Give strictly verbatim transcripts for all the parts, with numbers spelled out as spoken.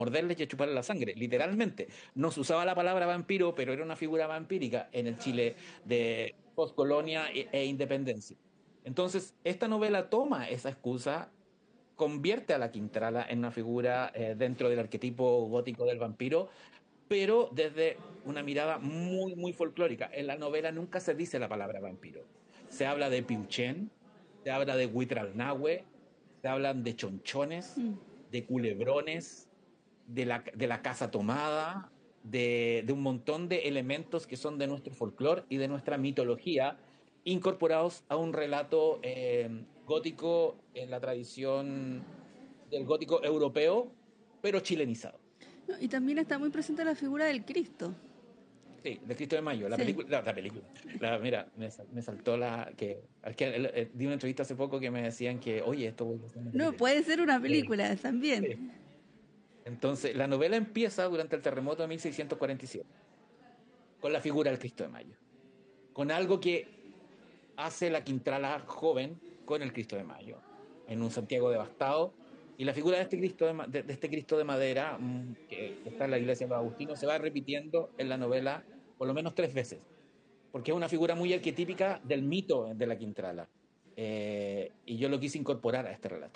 morderles y a chuparle la sangre, literalmente. No se usaba la palabra vampiro, pero era una figura vampírica en el Chile de postcolonia e, e independencia. Entonces, esta novela toma esa excusa, convierte a la Quintrala en una figura eh, dentro del arquetipo gótico del vampiro, pero desde una mirada muy, muy folclórica. En la novela nunca se dice la palabra vampiro. Se habla de piuchén, se habla de huitralnahue, se hablan de chonchones, Mm. de culebrones, de la, de la casa tomada, de, de un montón de elementos que son de nuestro folclore y de nuestra mitología, incorporados a un relato eh, gótico en la tradición del gótico europeo, pero chilenizado. No, y también está muy presente la figura del Cristo. Sí, de Cristo de Mayo, la Sí. película, la, la película. La, mira, me, sal- me saltó la que, al que el- el- di una entrevista hace poco que me decían que, oye, esto voy a hacer una No, película. puede ser una Eh, película sí. también. Entonces, la novela empieza durante el terremoto de mil seiscientos cuarenta y siete, con la figura del Cristo de Mayo, con algo que hace la Quintrala joven con el Cristo de Mayo, en un Santiago devastado. Y la figura de este Cristo de, ma- de- de este Cristo de madera, mm, que, que está en la iglesia de los Agustinos, se va repitiendo en la novela por lo menos tres veces, porque es una figura muy arquetípica del mito de la Quintrala. Eh, y yo lo quise incorporar a este relato.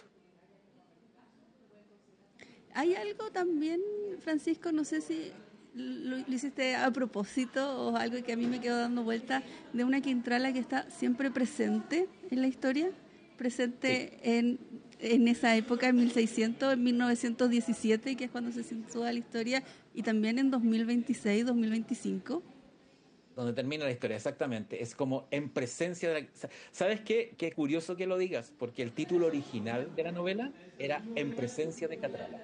Hay algo también, Francisco, no sé si lo, lo hiciste a propósito o algo que a mí me quedó dando vuelta, de una Quintrala que está siempre presente en la historia, Sí, presente en, en esa época, en mil seiscientos, en mil novecientos diecisiete, que es cuando se sitúa la historia, y también en dos mil veintiséis, dos mil veinticinco. donde termina la historia, exactamente. Es como en presencia de la... ¿Sabes qué? Qué curioso que lo digas, porque el título original de la novela era En presencia de Catrala.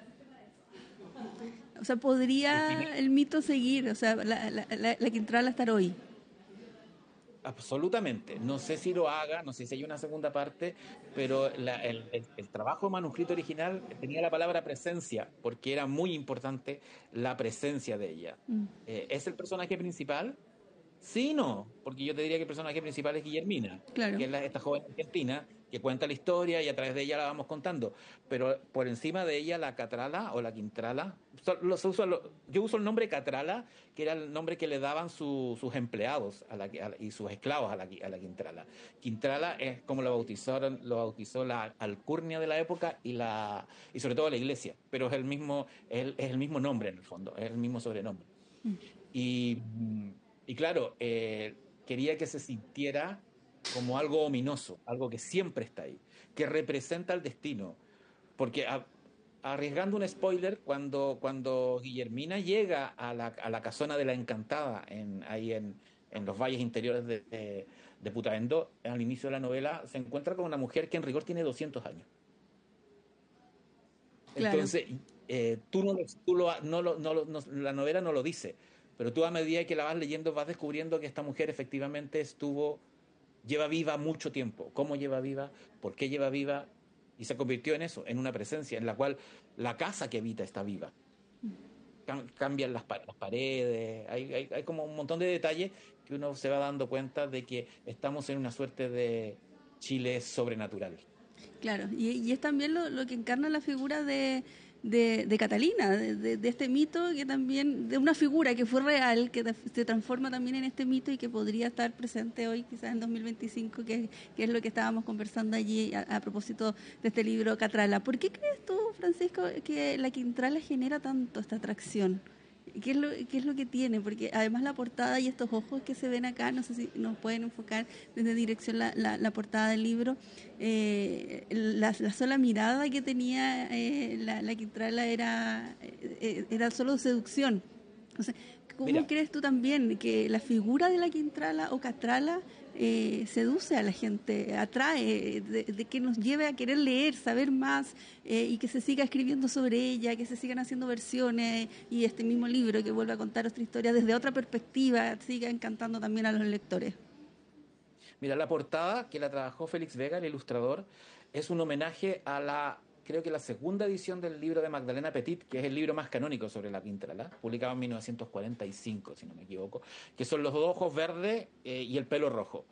O sea, El primer, podría el mito seguir, o sea, la, la, la, la Quintrala estar hoy. absolutamente. No sé si lo haga, no sé si hay una segunda parte, pero la- el, el- el trabajo manuscrito original tenía la palabra presencia, porque era muy importante la presencia de ella. Mm, Eh, ¿es el personaje principal? Sí, y no, porque yo te diría que el personaje principal es Guillermina, claro. que es la- esta joven argentina que cuenta la historia y a través de ella la vamos contando. Pero por encima de ella, la Catrala o la Quintrala, so- lo- se usa lo- yo uso el nombre Catrala, que era el nombre que le daban su- sus empleados a la, a la- y sus esclavos a la, qui- a la Quintrala. Quintrala es como lo bautizaron, lo bautizó la alcurnia de la época y la y sobre todo la iglesia, pero es el mismo, es el, es el mismo nombre en el fondo, es el mismo sobrenombre. Y, mm, y claro, eh, quería que se sintiera como algo ominoso, algo que siempre está ahí, que representa el destino. Porque a- arriesgando un spoiler, cuando, cuando Guillermina llega a la, a la casona de la Encantada, en, ahí en, en los valles interiores de, de, de Putaendo, al inicio de la novela, se encuentra con una mujer que en rigor tiene doscientos años. Claro. Entonces, eh, tú no, lo, tú lo- no lo- no lo- no- la novela no lo dice, pero tú a medida que la vas leyendo vas descubriendo que esta mujer efectivamente estuvo, lleva viva mucho tiempo. ¿Cómo lleva viva? ¿Por qué lleva viva? Y se convirtió en eso, en una presencia en la cual la casa que habita está viva. Cam- cambian las, pa- las paredes, hay, hay, hay como un montón de detalles que uno se va dando cuenta de que estamos en una suerte de Chile sobrenatural. Claro, y, y es también lo, lo que encarna la figura de, de, de Catalina, de, de- de este mito que también, de una figura que fue real, que ta- se transforma también en este mito y que podría estar presente hoy, quizás en dos mil veinticinco, que, que es lo que estábamos conversando allí a, a propósito de este libro Catrala. ¿Por qué crees tú, Francisco, que la Quintrala genera tanto esta atracción? ¿Qué es, lo, ¿Qué es lo que tiene? Porque además la portada y estos ojos que se ven acá, no sé si nos pueden enfocar desde dirección la, la, la portada del libro, eh, la, la sola mirada que tenía eh, la, la Quintrala era, eh, era solo seducción. O sea, ¿cómo Mira, crees tú también que la figura de la Quintrala o Catrala eh, seduce a la gente, atrae, de, de que nos lleve a querer leer, saber más eh, y que se siga escribiendo sobre ella, que se sigan haciendo versiones y este mismo libro que vuelve a contar otra historia desde otra perspectiva siga encantando también a los lectores? Mira, la portada que la trabajó Félix Vega, el ilustrador, es un homenaje a la, creo que la segunda edición del libro de Magdalena Petit, que es el libro más canónico sobre la Quintrala, publicado en mil novecientos cuarenta y cinco, si no me equivoco, que son los dos ojos verdes eh, y el pelo rojo.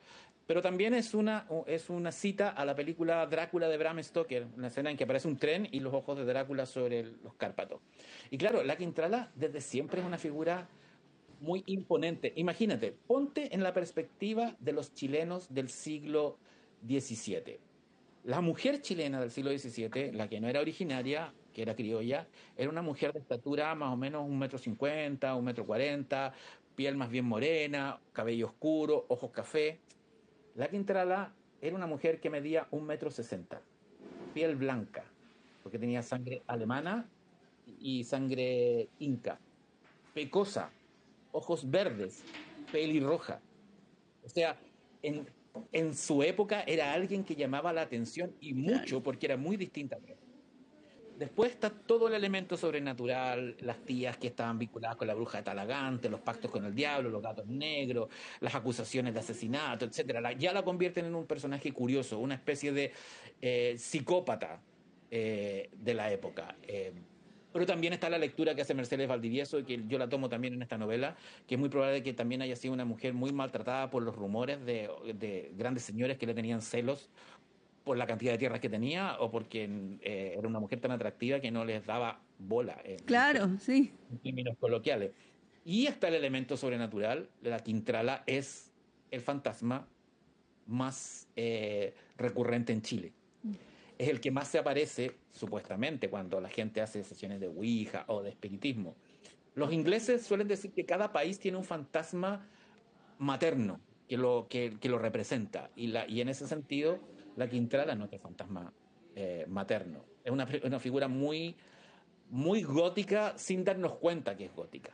Pero también es una, es una cita a la película Drácula de Bram Stoker, una escena en que aparece un tren y los ojos de Drácula sobre el, los Cárpatos. Y claro, la Quintrala desde siempre es una figura muy imponente. Imagínate, ponte en la perspectiva de los chilenos del siglo diecisiete. La mujer chilena del siglo diecisiete, la que no era originaria, que era criolla, era una mujer de estatura más o menos un metro cincuenta, un metro cuarenta, piel más bien morena, cabello oscuro, ojos café. La Quintrala era una mujer que medía un metro sesenta, piel blanca, porque tenía sangre alemana y sangre inca, pecosa, ojos verdes, pelirroja. O sea, en, en su época era alguien que llamaba la atención y mucho, porque era muy distinta a mí. Después está todo el elemento sobrenatural, las tías que estaban vinculadas con la bruja de Talagante, los pactos con el diablo, los gatos negros, las acusaciones de asesinato, etcétera. La, ya la convierten en un personaje curioso, una especie de eh, psicópata eh, de la época. Eh, pero también está la lectura que hace Mercedes Valdivieso, y que yo la tomo también en esta novela, que es muy probable que también haya sido una mujer muy maltratada por los rumores de, de grandes señores que le tenían celos por la cantidad de tierras que tenía o porque eh, era una mujer tan atractiva que no les daba bola. Eh, claro, en, sí. En términos coloquiales. Y está el elemento sobrenatural. La Quintrala es el fantasma más eh, recurrente en Chile. Es el que más se aparece, supuestamente, cuando la gente hace sesiones de Ouija o de espiritismo. Los ingleses suelen decir que cada país tiene un fantasma materno que lo, que, que lo representa. Y, la, y en ese sentido, la Quintrala no es el fantasma eh, materno. Es una, una figura muy, muy gótica sin darnos cuenta que es gótica.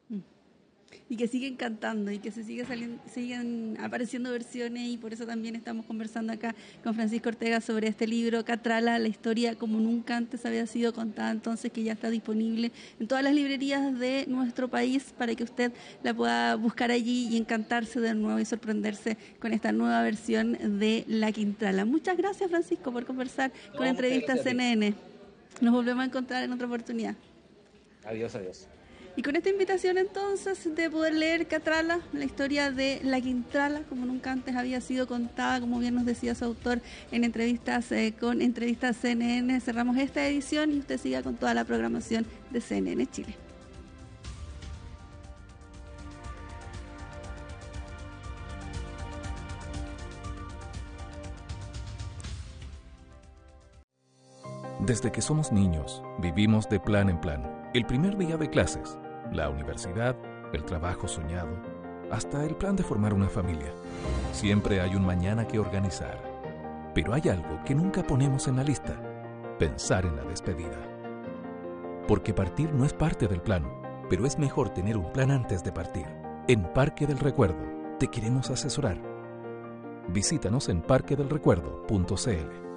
Y que siguen cantando y que se sigue saliendo, siguen apareciendo versiones, y por eso también estamos conversando acá con Francisco Ortega sobre este libro, Catrala, la historia como nunca antes había sido contada, entonces, que ya está disponible en todas las librerías de nuestro país para que usted la pueda buscar allí y encantarse de nuevo y sorprenderse con esta nueva versión de La Quintrala. Muchas gracias, Francisco, por conversar no, con Entrevistas C N N. Nos volvemos a encontrar en otra oportunidad. Adiós, adiós. Y con esta invitación entonces de poder leer Catrala, la historia de la Quintrala, como nunca antes había sido contada, como bien nos decía su autor en entrevistas eh, con Entrevistas C N N, cerramos esta edición y usted siga con toda la programación de C N N Chile. Desde que somos niños, vivimos de plan en plan. El primer día de clases, la universidad, el trabajo soñado, hasta el plan de formar una familia. Siempre hay un mañana que organizar. Pero hay algo que nunca ponemos en la lista: pensar en la despedida. Porque partir no es parte del plan, pero es mejor tener un plan antes de partir. En Parque del Recuerdo te queremos asesorar. Visítanos en parque del recuerdo punto c l.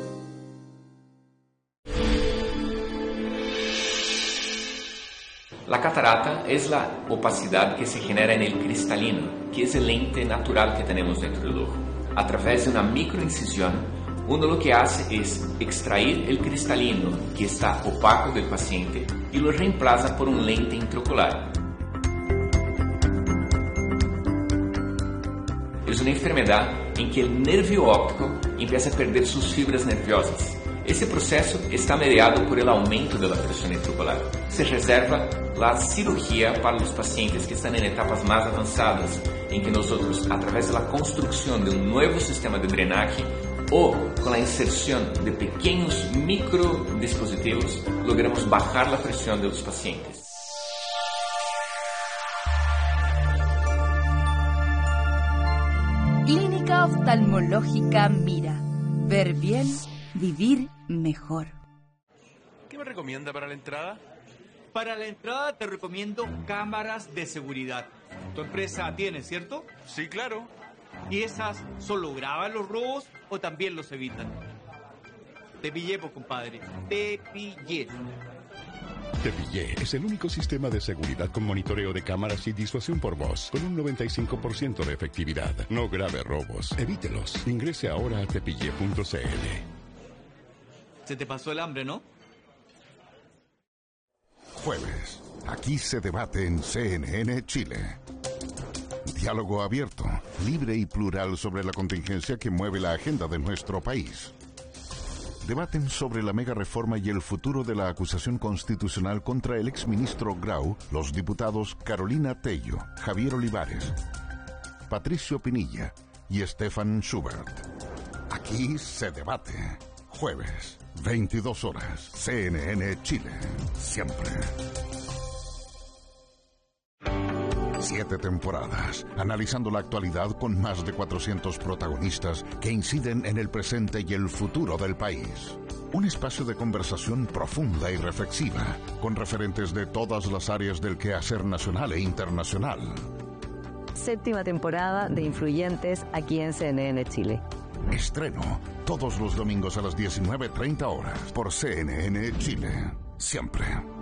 La catarata es la opacidad que se genera en el cristalino, que es el lente natural que tenemos dentro del ojo. A través de una microincisión, uno lo que hace es extraer el cristalino que está opaco del paciente y lo reemplaza por un lente intraocular. Es una enfermedad en que el nervio óptico empieza a perder sus fibras nerviosas. Ese proceso está mediado por el aumento de la presión intraocular. Se reserva la cirugía para los pacientes que están en etapas más avanzadas, en que nosotros, a través de la construcción de un nuevo sistema de drenaje o con la inserción de pequeños microdispositivos, logramos bajar la presión de los pacientes. Clínica Oftalmológica Mira. Ver bien, vivir mejor. ¿Qué me recomienda para la entrada? Para la entrada te recomiendo cámaras de seguridad. Tu empresa tiene, ¿cierto? Sí, claro. ¿Y esas solo graban los robos o también los evitan? Te pillé, pues, compadre. Te pillé. Te Pillé es el único sistema de seguridad con monitoreo de cámaras y disuasión por voz, con un noventa y cinco por ciento de efectividad. No grave robos, evítelos. Ingrese ahora a tepillé punto c l. Se te pasó el hambre, ¿no? Jueves. Aquí se debate en C N N Chile. Diálogo abierto, libre y plural sobre la contingencia que mueve la agenda de nuestro país. Debaten sobre la mega reforma y el futuro de la acusación constitucional contra el exministro Grau los diputados Carolina Tello, Javier Olivares, Patricio Pinilla y Stefan Schubert. Aquí se debate. Jueves, veintidós horas, C N N Chile. Siempre. Siete temporadas, analizando la actualidad con más de cuatrocientos protagonistas que inciden en el presente y el futuro del país. Un espacio de conversación profunda y reflexiva, con referentes de todas las áreas del quehacer nacional e internacional. Séptima temporada de Influyentes aquí en C N N Chile. Estreno todos los domingos a las diecinueve treinta horas por C N N Chile. Siempre.